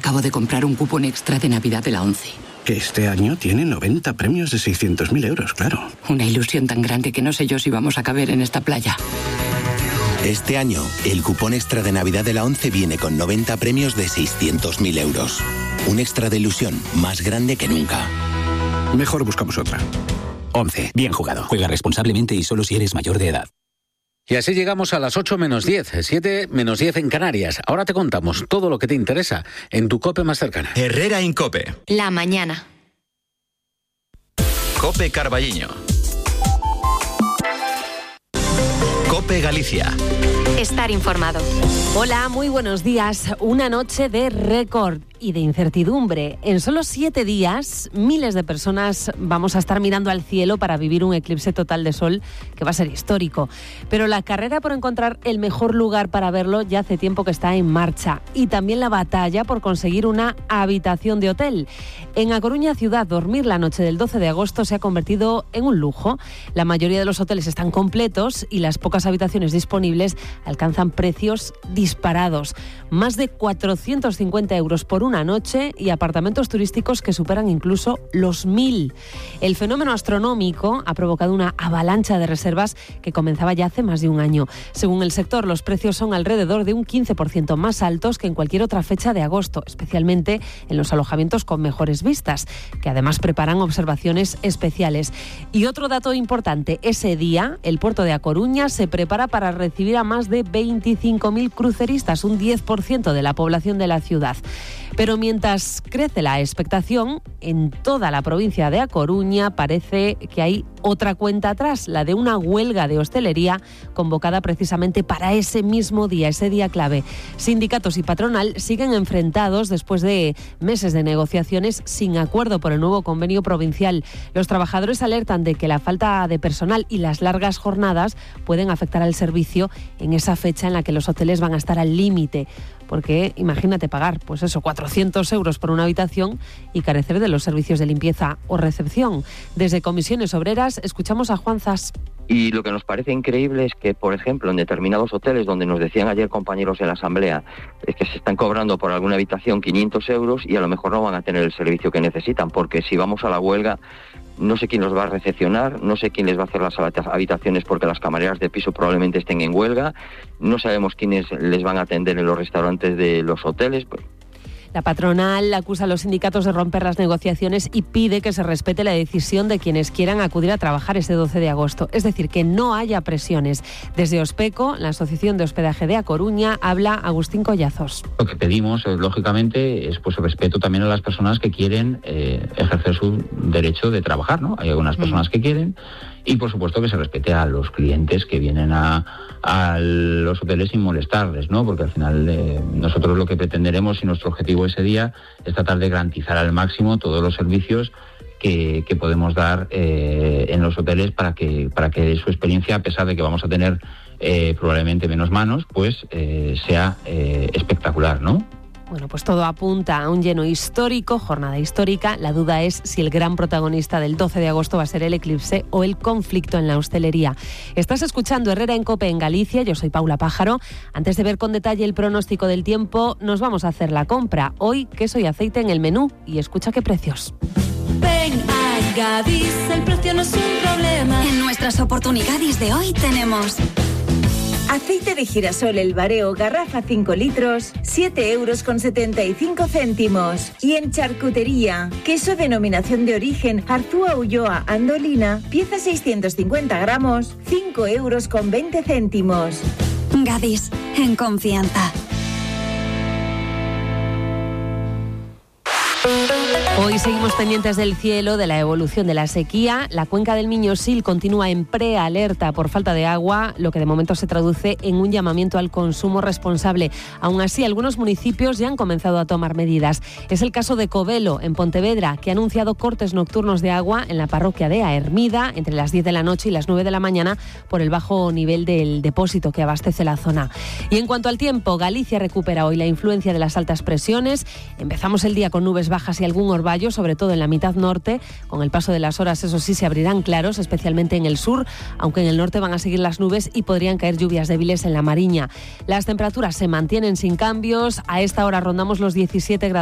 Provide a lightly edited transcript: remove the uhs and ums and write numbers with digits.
Acabo de comprar un cupón extra de Navidad de la ONCE. Que este año tiene 90 premios de 600.000 euros, claro. Una ilusión tan grande que no sé yo si vamos a caber en esta playa. Este año, el cupón extra de Navidad de la ONCE viene con 90 premios de 600.000 euros. Un extra de ilusión más grande que nunca. Mejor buscamos otra. ONCE. Bien jugado. Juega responsablemente y solo si eres mayor de edad. Y así llegamos a las 8 menos 10, 7 menos 10 en Canarias. Ahora te contamos todo lo que te interesa en tu COPE más cercana. Herrera Incope. La mañana. COPE Carballiño. COPE Galicia. Estar informado. Hola, muy buenos días. Una noche de récord y de incertidumbre. En solo 7 días, miles de personas vamos a estar mirando al cielo para vivir un eclipse total de sol que va a ser histórico. Pero la carrera por encontrar el mejor lugar para verlo ya hace tiempo que está en marcha. Y también la batalla por conseguir una habitación de hotel. En A Coruña ciudad, dormir la noche del 12 de agosto se ha convertido en un lujo. La mayoría de los hoteles están completos y las pocas habitaciones disponibles alcanzan precios disparados. Más de 450 euros por una noche y apartamentos turísticos que superan incluso los 1.000. El fenómeno astronómico ha provocado una avalancha de reservas que comenzaba ya hace más de un año. Según el sector, los precios son alrededor de un 15% más altos que en cualquier otra fecha de agosto, especialmente en los alojamientos con mejores vistas, que además preparan observaciones especiales. Y otro dato importante, ese día el puerto de A Coruña se prepara para recibir a más de 25.000 cruceristas, un 10% de la población de la ciudad. Pero mientras crece la expectación, en toda la provincia de A Coruña parece que hay otra cuenta atrás, la de una huelga de hostelería convocada precisamente para ese mismo día, ese día clave. Sindicatos y patronal siguen enfrentados después de meses de negociaciones sin acuerdo por el nuevo convenio provincial. Los trabajadores alertan de que la falta de personal y las largas jornadas pueden afectar al servicio en esa fecha en la que los hoteles van a estar al límite. Porque imagínate pagar, 400 euros por una habitación y carecer de los servicios de limpieza o recepción. Desde Comisiones Obreras escuchamos a Juan Zas. Y lo que nos parece increíble es que, por ejemplo, en determinados hoteles donde nos decían ayer compañeros de la Asamblea es que se están cobrando por alguna habitación 500 euros y a lo mejor no van a tener el servicio que necesitan, porque si vamos a la huelga no sé quién los va a recepcionar, no sé quién les va a hacer las habitaciones porque las camareras de piso probablemente estén en huelga, no sabemos quiénes les van a atender en los restaurantes de los hoteles. La patronal acusa a los sindicatos de romper las negociaciones y pide que se respete la decisión de quienes quieran acudir a trabajar ese 12 de agosto. Es decir, que no haya presiones. Desde Ospeco, la Asociación de Hospedaje de A Coruña, habla Agustín Collazos. Lo que pedimos, lógicamente, es el respeto también a las personas que quieren ejercer su derecho de trabajar, ¿no? Hay algunas personas que quieren y, por supuesto, que se respete a los clientes que vienen a los hoteles sin molestarles, ¿no? Porque al final nosotros lo que pretenderemos y nuestro objetivo ese día es tratar de garantizar al máximo todos los servicios que podemos dar en los hoteles para que su experiencia, a pesar de que vamos a tener probablemente menos manos, sea espectacular, ¿no? Bueno, pues todo apunta a un lleno histórico, jornada histórica. La duda es si el gran protagonista del 12 de agosto va a ser el eclipse o el conflicto en la hostelería. Estás escuchando Herrera en COPE en Galicia, yo soy Paula Pájaro. Antes de ver con detalle el pronóstico del tiempo, nos vamos a hacer la compra. Hoy, queso y aceite en el menú y escucha qué precios. Ven a Gadis, el precio no es un problema. En nuestras oportunidades de hoy tenemos... Aceite de girasol El Bareo, garrafa 5 litros, 7,75 euros. Y en charcutería, queso denominación de origen Arzúa Ulloa Andolina, pieza 650 gramos, 5,20 euros. Gadis, en confianza. Hoy seguimos pendientes del cielo, de la evolución de la sequía. La cuenca del Miño-Sil continúa en prealerta por falta de agua, lo que de momento se traduce en un llamamiento al consumo responsable. Aún así, algunos municipios ya han comenzado a tomar medidas. Es el caso de Covelo, en Pontevedra, que ha anunciado cortes nocturnos de agua en la parroquia de Ahermida entre las 10 de la noche y las 9 de la mañana por el bajo nivel del depósito que abastece la zona. Y en cuanto al tiempo, Galicia recupera hoy la influencia de las altas presiones. Empezamos el día con nubes bajas y algún orvallo, sobre todo en la mitad norte. Con el paso de las horas, eso sí, se abrirán claros, especialmente en el sur, aunque en el norte van a seguir las nubes y podrían caer lluvias débiles en la Mariña. Las temperaturas se mantienen sin cambios. A esta hora rondamos los 17 grados.